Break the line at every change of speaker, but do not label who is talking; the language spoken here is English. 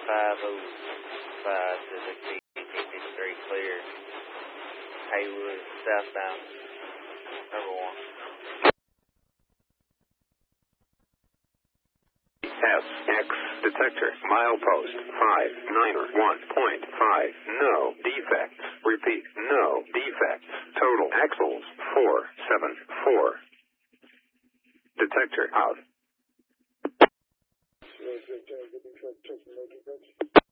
505 to the T53 clear. Haywood, southbound, number 1.
SX detector, milepost 591.5, no defects. Repeat, no defects. Total axles 474. Detector out.